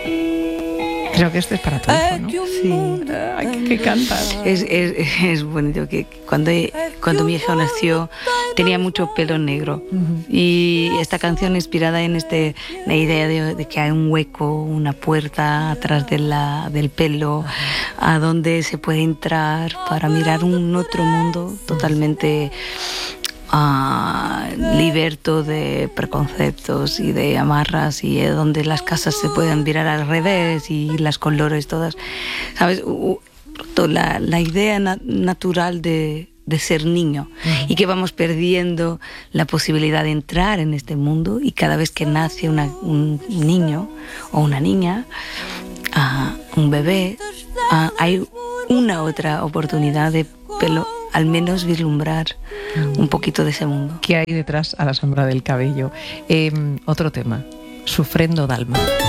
Creo que este es para tu hijo, ¿no? Sí. Ay, que cantas. Es bonito que cuando mi hijo nació tenía mucho pelo negro. Y esta canción inspirada en la idea de que hay un hueco, una puerta atrás del pelo, a donde se puede entrar para mirar un otro mundo totalmente liberto de preconceptos y de amarras, y donde las casas se pueden virar al revés y las colores todas, ¿sabes? La idea natural de ser niño, y que vamos perdiendo la posibilidad de entrar en este mundo, y cada vez que nace un niño o una niña, un bebé, hay una otra oportunidad de al menos vislumbrar un poquito de ese mundo. ¿Qué hay detrás a la sombra del cabello? Otro tema, Sufrendo d'Alma.